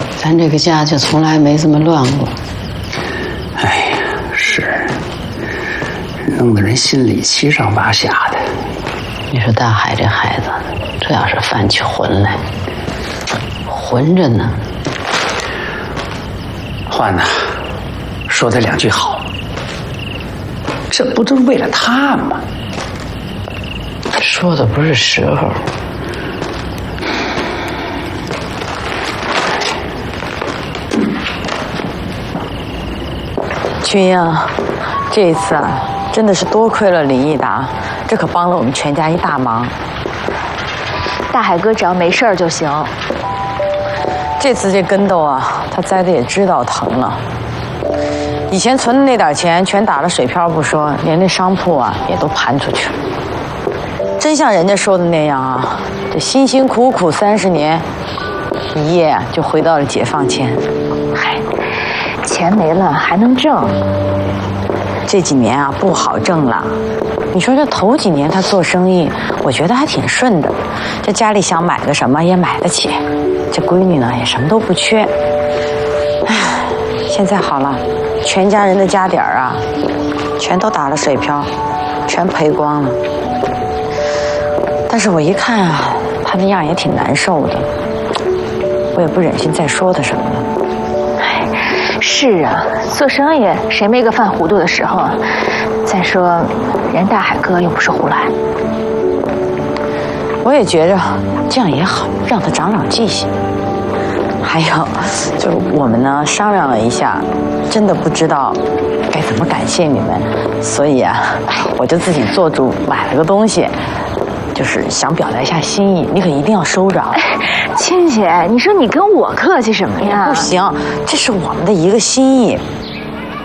咱这个家就从来没这么乱过。 哎呀，是，弄得人心里七上八下的。 你说大海这孩子，这要是犯起浑来，混着呢。 欢呐，说他两句好，这不都是为了他吗？ 说的不是时候。 君英，这一次啊，真的是多亏了李义达，这可帮了我们全家一大忙。 大海哥只要没事儿就行。 这次这跟斗啊，他栽的也知道疼了。以前存的那点钱全打了水漂不说，连那商铺啊也都盘出去了。真像人家说的那样啊，这辛辛苦苦30年，一夜就回到了解放前。 嗨，钱没了还能挣。 这几年啊不好挣了。你说这头几年他做生意，我觉得还挺顺的，这家里想买个什么也买得起，这闺女呢也什么都不缺。唉，现在好了，全家人的家底儿啊，全都打了水漂，全赔光了。但是我一看啊，他那样也挺难受的，我也不忍心再说他什么了。 唉，是啊，做生意谁没个犯糊涂的时候啊？再说，人大海哥又不是胡来。 我也觉着这样也好，让他长长记性。还有，就是我们呢商量了一下，真的不知道该怎么感谢你们，所以啊，我就自己做主买了个东西，就是想表达一下心意，你可一定要收着。 亲姐，你说你跟我客气什么呀？ 不行，这是我们的一个心意。